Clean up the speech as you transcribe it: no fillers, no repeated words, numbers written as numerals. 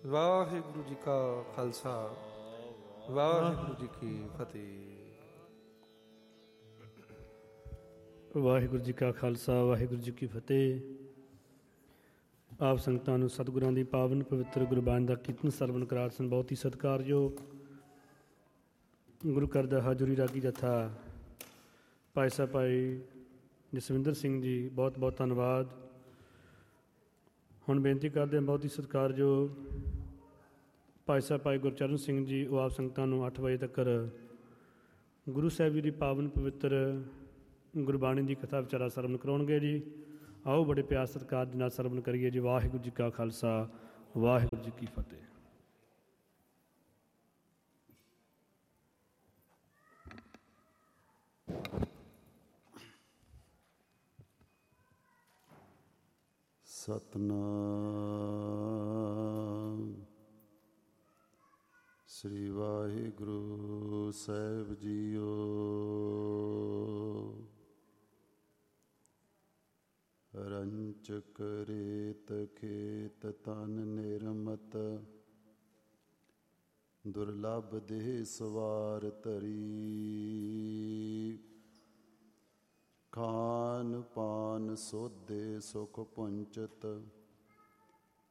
ਵਾਹਿਗੁਰੂ ਜੀ ਕਾ ਖਾਲਸਾ ਵਾਹਿਗੁਰੂ ਜੀ ਕੀ ਫਤਿਹ। ਵਾਹਿਗੁਰੂ ਜੀ ਕਾ ਖਾਲਸਾ ਵਾਹਿਗੁਰੂ ਜੀ ਕੀ ਫਤਿਹ। ਆਪ ਸੰਗਤਾਂ ਨੂੰ ਸਤਿਗੁਰਾਂ ਦੀ ਪਾਵਨ ਪਵਿੱਤਰ ਗੁਰਬਾਣੀ ਦਾ ਕੀਰਤਨ ਸਰਵਣ ਕਰਾ ਸਨ। ਬਹੁਤ ਹੀ ਸਤਿਕਾਰਯੋਗ ਗੁਰੂ ਘਰ ਦਾ ਹਾਜ਼ਰੀ ਰਾਗੀ ਜਥਾ ਭਾਈ ਸਾਹਿਬ ਭਾਈ ਜਸਵਿੰਦਰ ਸਿੰਘ ਜੀ, ਬਹੁਤ ਬਹੁਤ ਧੰਨਵਾਦ। ਹੁਣ ਬੇਨਤੀ ਕਰਦੇ ਹਾਂ ਬਹੁਤ ਹੀ ਸਤਿਕਾਰਯੋਗ ਭਾਈ ਸਾਹਿਬ ਭਾਈ ਗੁਰਚਰਨ ਸਿੰਘ ਜੀ, ਉਹ ਆਪ ਸੰਗਤਾਂ ਨੂੰ 8 ਵਜੇ ਤੱਕ ਗੁਰੂ ਸਾਹਿਬ ਜੀ ਦੀ ਪਾਵਨ ਪਵਿੱਤਰ ਗੁਰਬਾਣੀ ਦੀ ਕਥਾ ਵਿਚਾਰਾ ਸਰਵਣ ਕਰਾਉਣਗੇ ਜੀ। ਆਓ ਬੜੇ ਪਿਆਰ ਸਤਿਕਾਰ ਦੇ ਨਾਲ ਸਰਵਣ ਕਰੀਏ ਜੀ। ਵਾਹਿਗੁਰੂ ਜੀ ਕਾ ਖਾਲਸਾ ਵਾਹਿਗੁਰੂ ਜੀ ਕੀ ਫਤਿਹ। ਸਤਨਾਮ ਸ੍ਰੀ ਵਾਹਿਗੁਰੂ ਸਾਹਿਬ ਜੀਓ। ਰੰਚਕ ਰੇਤ ਖੇਤ ਤਨ ਨਿਰਮਤ, ਦੁਰਲਭ ਦੇਹ ਸਵਾਰ ਧਰੀ। ਖਾਨ ਪਾਨ ਸੋਧੇ ਸੁਖ ਪੁੰਚਤ,